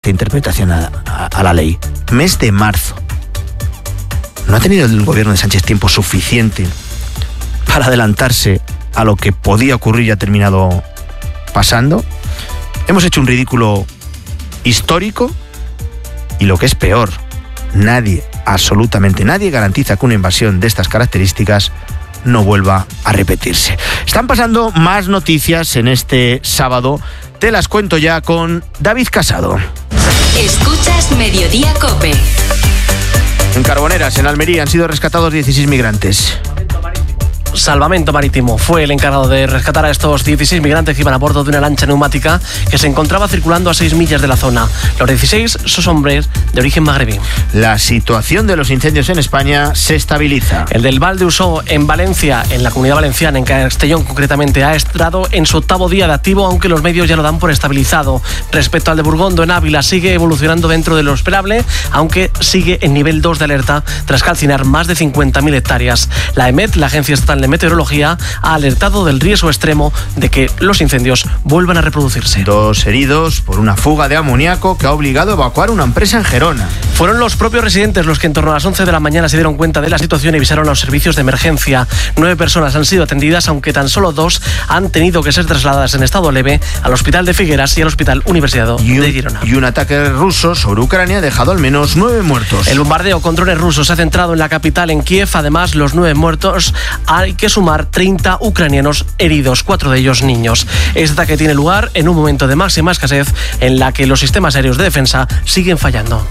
interpretación a la ley. Mes de marzo. ¿No ha tenido el gobierno de Sánchez tiempo suficiente para adelantarse a lo que podía ocurrir y ha terminado pasando? Hemos hecho un ridículo histórico y lo que es peor, nadie, absolutamente nadie garantiza que una invasión de estas características no vuelva a repetirse. Están pasando más noticias en este sábado. Te las cuento ya con David Casado. Escuchas Mediodía COPE. En Carboneras, en Almería, han sido rescatados 16 migrantes. Salvamento Marítimo fue el encargado de rescatar a estos 16 migrantes que iban a bordo de una lancha neumática que se encontraba circulando a 6 millas de la zona. Los 16 son hombres de origen magrebí. La situación de los incendios en España se estabiliza. El del Val de Usó en Valencia, en la Comunidad Valenciana, en Castellón concretamente, ha entrado en su 8º día de activo, aunque los medios ya lo dan por estabilizado. Respecto al de Burgondo en Ávila, sigue evolucionando dentro de lo esperable, aunque sigue en nivel 2 de alerta tras calcinar más de 50.000 hectáreas. La EMET, la Agencia Estatal de Meteorología, ha alertado del riesgo extremo de que los incendios vuelvan a reproducirse. 2 heridos por una fuga de amoníaco que ha obligado a evacuar una empresa en Gerona. Fueron los propios residentes los que en torno a las 11 de la mañana se dieron cuenta de la situación y avisaron a los servicios de emergencia. 9 personas han sido atendidas, aunque tan solo 2 han tenido que ser trasladadas en estado leve al Hospital de Figueras y al Hospital Universitario de Girona. Y un ataque ruso sobre Ucrania ha dejado al menos 9 muertos. El bombardeo con drones rusos se ha centrado en la capital, en Kiev. Además, los 9 muertos, hay que sumar 30 ucranianos heridos, 4 de ellos niños. Este ataque tiene lugar en un momento de máxima escasez en la que los sistemas aéreos de defensa siguen fallando.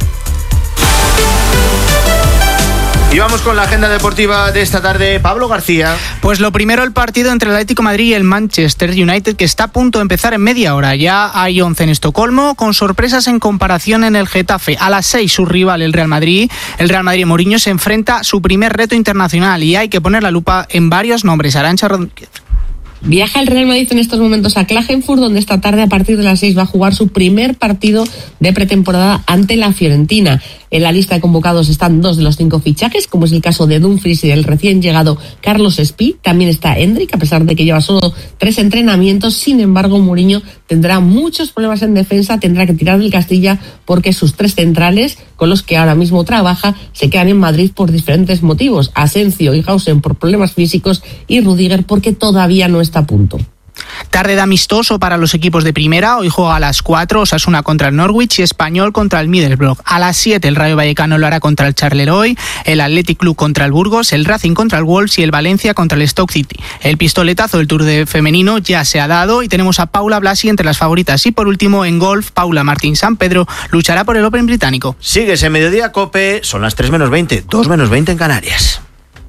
Y vamos con la agenda deportiva de esta tarde. Pablo García. Pues lo primero, el partido entre el Atlético de Madrid y el Manchester United, que está a punto de empezar en media hora. Ya hay 11 en Estocolmo, con sorpresas en comparación en el Getafe. A las 6 su rival, el Real Madrid. El Real Madrid Mourinho se enfrenta a su primer reto internacional y hay que poner la lupa en varios nombres. Arantxa Rodríguez. Viaja el Real Madrid en estos momentos a Klagenfurt, donde esta tarde a partir de las 6 va a jugar su primer partido de pretemporada ante la Fiorentina. En la lista de convocados están 2 de los 5 fichajes, como es el caso de Dumfries y del recién llegado Carlos Espí. También está Endrick, a pesar de que lleva solo 3 entrenamientos. Sin embargo, Mourinho tendrá muchos problemas en defensa, tendrá que tirar del Castilla porque sus 3 centrales, con los que ahora mismo trabaja, se quedan en Madrid por diferentes motivos. Asensio y Hausen por problemas físicos y Rudiger porque todavía no está a punto. Tarde de amistoso para los equipos de primera. Hoy juega a las 4 Osasuna contra el Norwich y Español contra el Middlesbrough. A las 7 el Rayo Vallecano lo hará contra el Charleroi, el Athletic Club contra el Burgos, el Racing contra el Wolves y el Valencia contra el Stoke City. El pistoletazo del Tour de femenino ya se ha dado y tenemos a Paula Blasi entre las favoritas. Y por último, en golf, Paula Martín Sampedro luchará por el Open británico. Sigues en Mediodía COPE, son las 3 menos 20, 2 menos 20 en Canarias.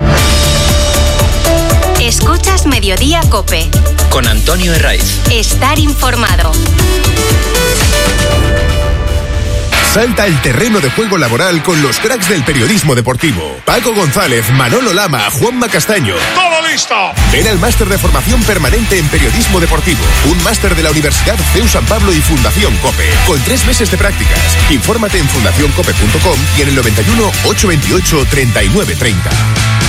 Escuchas Mediodía COPE. Con Antonio Herraiz. Estar informado. Salta al terreno de juego laboral con los cracks del periodismo deportivo. Paco González, Manolo Lama, Juanma Castaño. ¡Todo listo! Ven al máster de formación permanente en periodismo deportivo. Un máster de la Universidad CEU San Pablo y Fundación COPE. Con 3 meses de prácticas. Infórmate en fundacioncope.com y en el 91 828 3930.